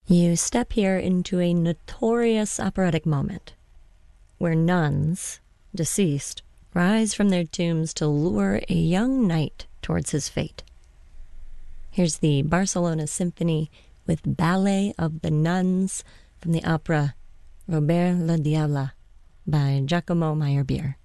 You step here into a notorious operatic moment where nuns, deceased, rise from their tombs to lure a young knight towards his fate. Here's the Barcelona Symphony with Ballet of the Nuns from the opera Robert le Diable by Giacomo Meyerbeer.